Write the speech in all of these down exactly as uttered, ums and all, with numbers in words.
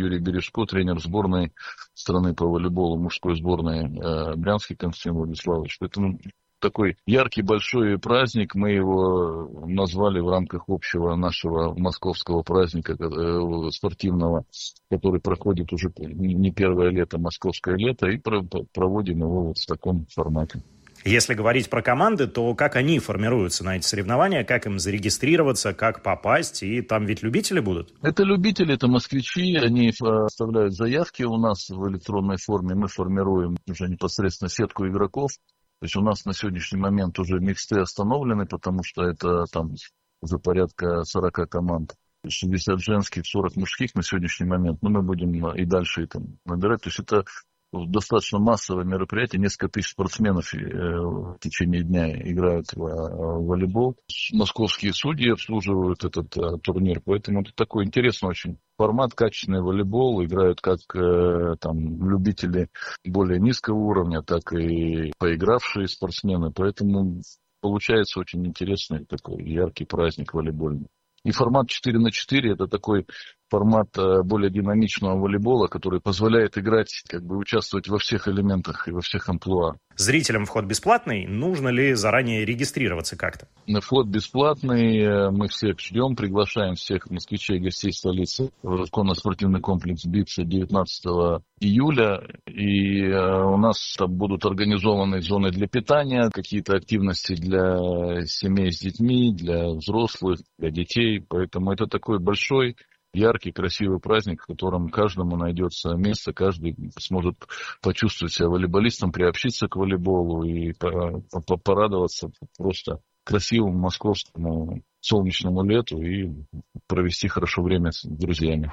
Юрий Бережко, тренер сборной страны по волейболу, мужской сборной Брянский Константин Владиславович. Поэтому такой яркий большой праздник. Мы его назвали в рамках общего нашего московского праздника спортивного, который проходит уже не первое лето, московское лето, и проводим его вот в таком формате. Если говорить про команды, то как они формируются на эти соревнования, как им зарегистрироваться, как попасть, и там ведь любители будут? Это любители, это москвичи, они оставляют заявки у нас в электронной форме, мы формируем уже непосредственно сетку игроков. То есть у нас на сегодняшний момент уже миксты остановлены, потому что это там уже порядка сорок команд. шестьдесят женских, сорок мужских на сегодняшний момент. Но мы будем и дальше там набирать. То есть это достаточно массовое мероприятие. Несколько тысяч спортсменов в течение дня играют в волейбол. Московские судьи обслуживают этот турнир. Поэтому это такой интересный очень формат, качественный волейбол. Играют как там любители более низкого уровня, так и поигравшие спортсмены. Поэтому получается очень интересный такой яркий праздник волейбольный. И формат четыре на четыре это такой формат более динамичного волейбола, который позволяет играть, как бы участвовать во всех элементах и во всех амплуа. Зрителям вход бесплатный? Нужно ли заранее регистрироваться как-то? Вход бесплатный. Мы всех ждем, приглашаем всех москвичей, гостей столицы в конно-спортивный комплекс «Битца» девятнадцатого июля. И у нас там будут организованы зоны для питания, какие-то активности для семей с детьми, для взрослых, для детей. Поэтому это такой большой, яркий, красивый праздник, в котором каждому найдется место, каждый сможет почувствовать себя волейболистом, приобщиться к волейболу и порадоваться просто красивому московскому солнечному лету и провести хорошо время с друзьями.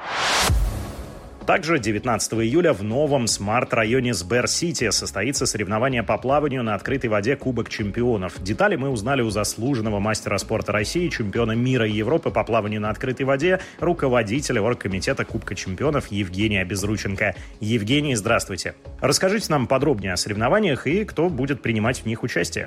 Также девятнадцатого июля в новом смарт-районе Сбер-Сити состоится соревнование по плаванию на открытой воде Кубок чемпионов. Детали мы узнали у заслуженного мастера спорта России, чемпиона мира и Европы по плаванию на открытой воде, руководителя оргкомитета Кубка чемпионов Евгения Безрученко. Евгений, здравствуйте. Расскажите нам подробнее о соревнованиях и кто будет принимать в них участие.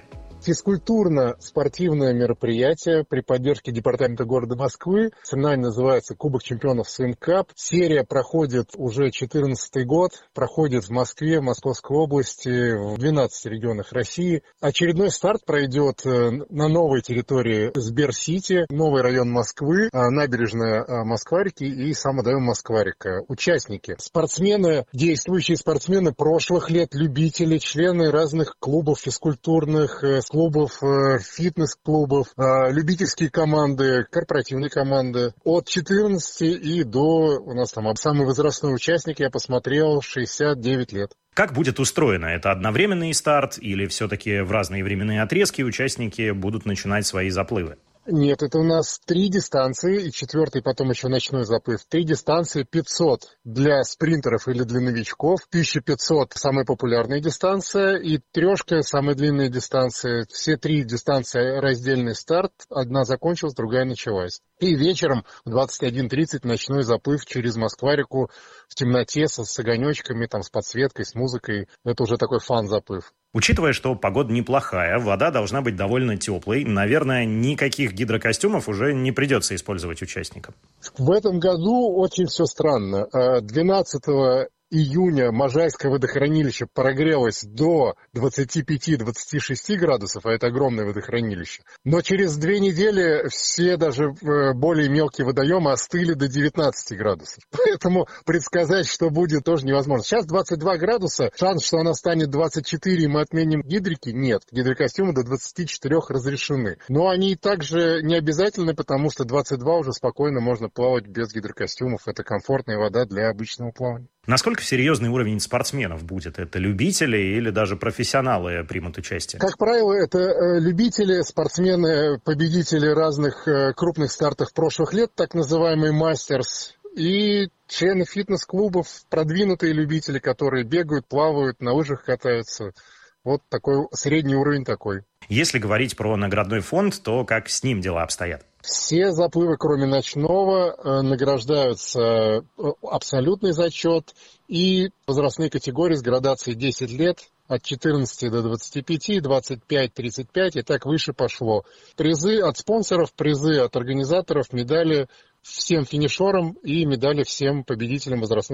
Физкультурно-спортивное мероприятие при поддержке департамента города Москвы. Соревнование называется Кубок чемпионов Swing Cup. Серия проходит уже четырнадцатый год. Проходит в Москве, в Московской области, в двенадцати регионах России. Очередной старт пройдет на новой территории Сбер-Сити, новый район Москвы, набережная Москва-реки и сам водоем Москва-река. Участники. Спортсмены, действующие спортсмены прошлых лет, любители, члены разных клубов физкультурных, клубов, фитнес-клубов, любительские команды, корпоративные команды. От четырнадцати и до, у нас там самый возрастной участник, я посмотрел, шестьдесят девять лет. Как будет устроено? Это одновременный старт или все-таки в разные временные отрезки участники будут начинать свои заплывы? Нет, это у нас три дистанции, и четвертый потом еще ночной заплыв. Три дистанции, пятьсот для спринтеров или для новичков, тысяча пятьсот самая популярная дистанция, и трешка самая длинная дистанция. Все три дистанции раздельный старт, одна закончилась, другая началась. И вечером в двадцать один тридцать ночной заплыв через Москва-реку в темноте со, с огонечками, там, с подсветкой, с музыкой. Это уже такой фан-заплыв. Учитывая, что погода неплохая, вода должна быть довольно теплой, наверное, никаких гидрокостюмов уже не придется использовать участникам. В этом году очень все странно. двенадцатого июня Можайское водохранилище прогрелось до двадцати пяти — двадцати шести градусов, а это огромное водохранилище. Но через две недели все даже более мелкие водоемы остыли до девятнадцати градусов. Поэтому предсказать, что будет, тоже невозможно. Сейчас двадцать два градуса, шанс, что она станет двадцать четыре, и мы отменим гидрики, нет. Гидрокостюмы до двадцати четырёх разрешены. Но они также не обязательны, потому что двадцать два уже спокойно можно плавать без гидрокостюмов. Это комфортная вода для обычного плавания. Насколько серьезный уровень спортсменов будет? Это любители или даже профессионалы примут участие? Как правило, это любители, спортсмены, победители разных крупных стартов прошлых лет, так называемый мастерс, и члены фитнес-клубов, продвинутые любители, которые бегают, плавают, на лыжах катаются. Вот такой средний уровень такой. Если говорить про наградной фонд, то как с ним дела обстоят? Все заплывы, кроме ночного, награждаются абсолютный зачет и возрастные категории с градацией десять лет, от четырнадцати до двадцати пяти, двадцать пять — тридцать пять, и так выше пошло. Призы от спонсоров, призы от организаторов, медали всем финишерам и медали всем победителям возрастных